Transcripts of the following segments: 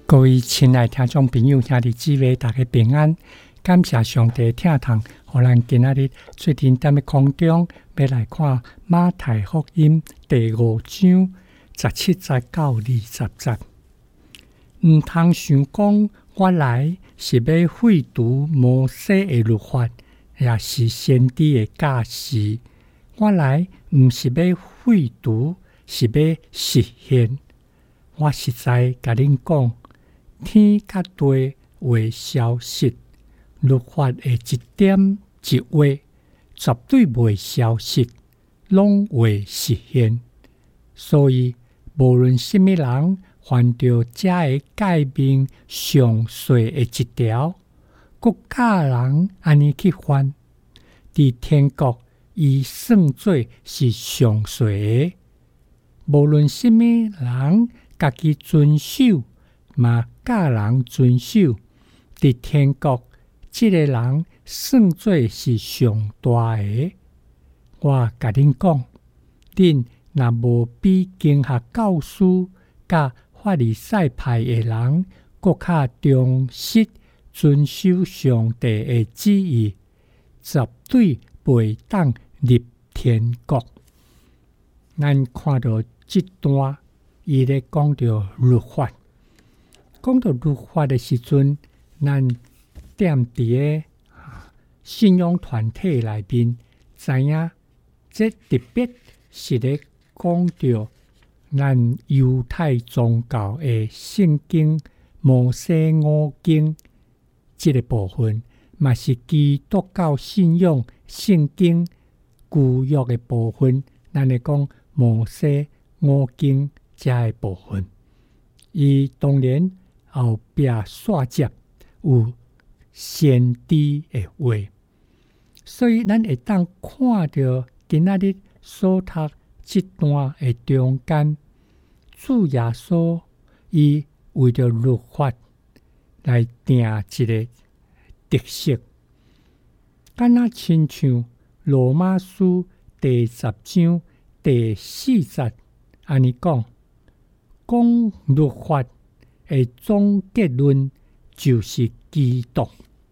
各位亲爱的听众朋友、兄弟姊妹，大家平安！感谢上帝听堂，互咱今仔日最近在空中要来看马太福音第5章17节到20节。毋通想讲，我来是要废除摩西的律法，也是先知的教示。我来毋是要废除，是要实现。我实在甲恁讲，天甲地会消失，律法的一点一画，绝对袂消失，拢会实现。所以，无论什么人犯着这个诫命上细的一条，国家人安尼去犯，伫天国伊算做是上细的。无论什么人家己遵守，嘛教人遵守，伫天国，这个人算做是上大的。我甲恁讲，恁若无比经学教师甲法利赛派的人，搁较忠实遵守上帝的旨意，绝对袂当入天国。咱看到这段，伊咧讲到律法。讲到律法的时阵，咱踮伫个信仰团体内面，知影这特别是咧讲到咱犹太宗教的圣经摩西五经这个部分，嘛是基督教信仰圣经旧约的部分。咱咧讲摩西五经这个部分，伊当然后壁煞接有先知的话，所以咱会当看到今仔日所读这段的中间，主耶稣伊为着律法来定一个特色，敢若亲像罗马书第10章第4节安尼讲律法的总结论就是基督。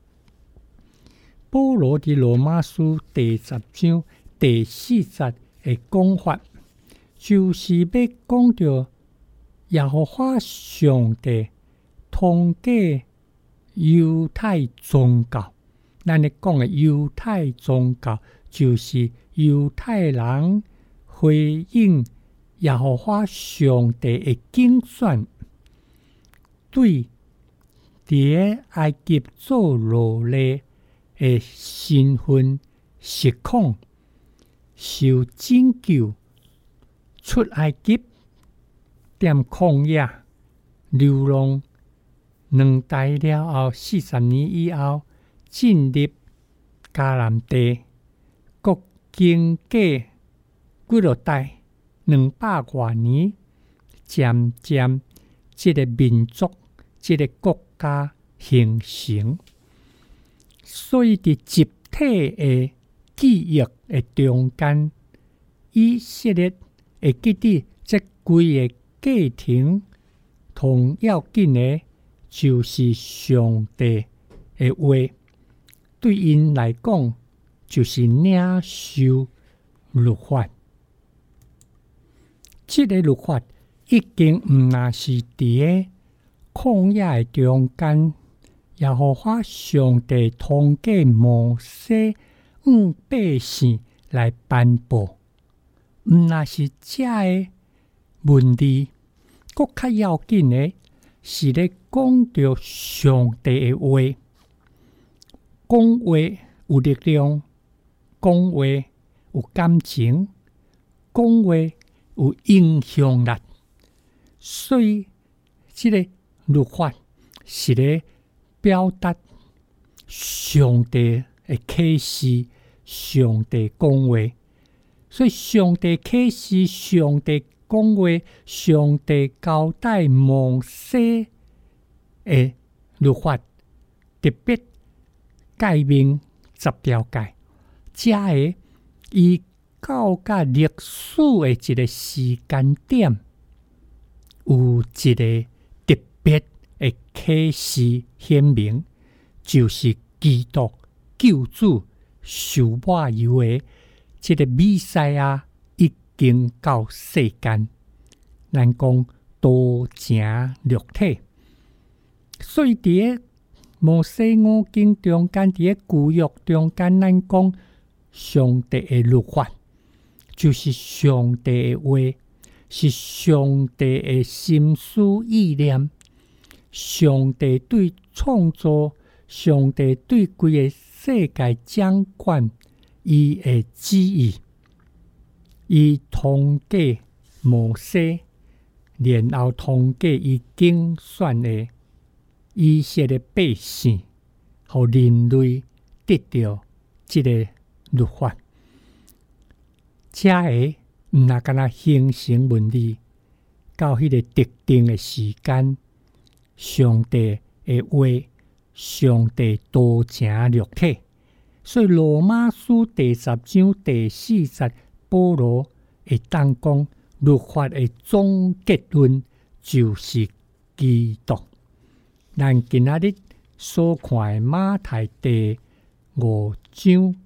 保罗伫罗马书第10章第4节的讲法，就是要讲到耶和华上帝统计犹太宗教。咱咧讲的犹太宗教，就是犹太人回应耶和华上帝的竞选，对伫埃及做奴隶的身份实况，受拯救出埃及，踮旷野流浪2代了后，40年以后进入迦南地，国经过几落代200多年，渐渐这个民族、这个国家形成。所以伫集体的记忆的中间，以色列会记得这规个家庭，同要紧的就是上帝的话，对因来讲就是领受律法。这个律法已经毋那是伫个旷野的中间，耶和华上帝通过摩西百姓来颁布，毋那是这个问题。搁较要紧的是咧讲到上帝的话，讲话有力量，讲话有感情，讲话有影响力。所以这个律法是咧表达上帝的启示，上帝讲话。所以上帝启示，上帝讲话，上帝交代摩西的律法，特别诫命10条诫，这个伊到甲历史的一个时间点，有一个特别的启示显明，就是基督救主受抹油的这个弥赛亚已经到世间，咱讲道成肉体。所以伫个摩西五经中间，伫个旧约中间，咱讲上帝的律法，就是上帝的话，是上帝的心思意念，上帝对创造，上帝对规个世界掌管伊的旨意，伊通过摩西，然后通过伊竞选的以色列百姓，互人类得到这个律法。这个毋那敢若形成问题，到迄个特定的时间，上帝的话，上帝道成肉体。所以罗马书第10章第4节，保罗会当讲，律法的总结论就是基督。咱今仔日所看的马太第5章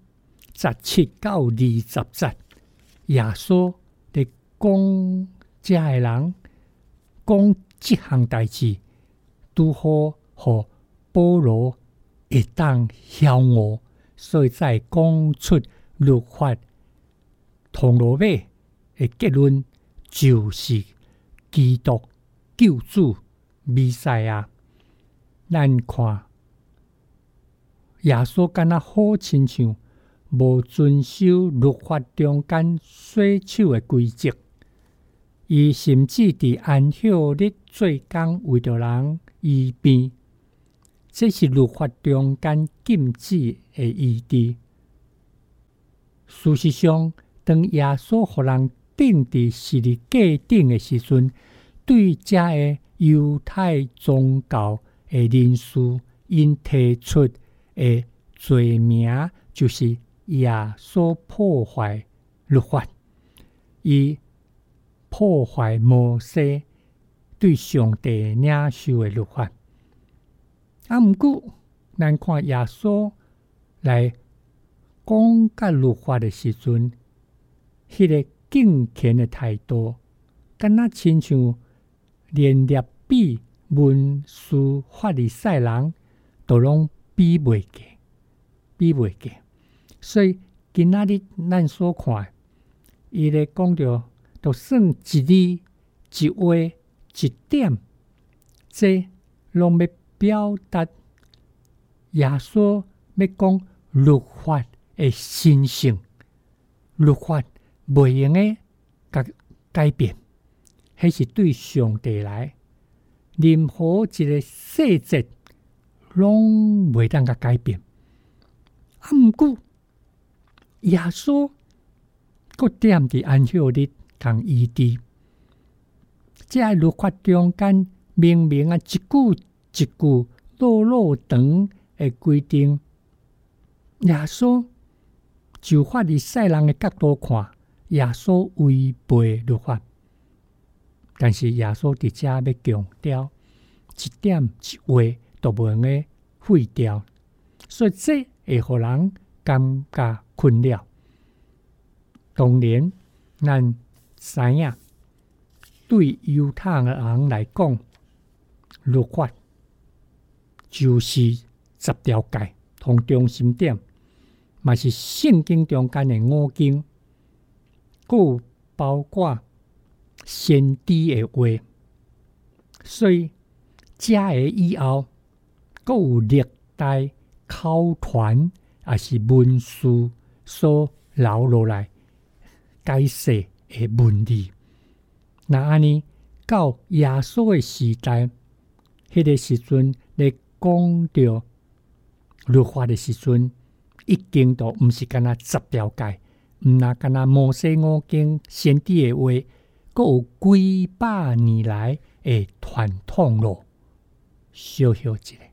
17到20节，耶稣在讲这个人讲这项代志，拄好互保罗会当晓悟，所以才讲出律法通罗马的结论就是基督救主弥赛亚。咱看耶稣敢若好亲像无遵守律法中间洗手的规则，伊甚至伫安息日做工为着人医病，这是律法中间禁止的医治。事实上，当耶稣互人钉伫十字架顶的时阵，对这个犹太宗教的人士，因提出的罪名就是耶稣破坏律法，伊破坏摩西对上帝领受的律法。毋过，咱看耶稣来讲甲律法的时阵，迄个敬虔的态度，敢若亲像连列比文士法利赛人都拢比袂过。所以今仔日咱所看，伊咧讲着，就算一字一画一点，这拢要表达耶稣要讲律法的神性，律法袂用诶改变，迄是对上帝来，任何一个细节拢袂当甲改变。毋过耶稣佫踮伫安息日共医治，这律法中间明明一句一句老长的规定，耶稣就法利赛人的角度看，耶稣违背律法，但是耶稣伫遮要强调，一点一画都无用个废掉，所以这会互人感觉困扰。当然，咱知影对犹太人来讲，律法就是10条诫，同中心点，嘛是圣经中间的5经，佫包括先知的话。所以这个以后，佫有历代口传也是文书所留落来解释的文字。那安尼到耶稣的时代，迄个时阵咧讲到律法的时阵，已经都毋是干那10条诫，毋那干那摩西5经先知的话，佫有几百年来的传统咯。小小一个。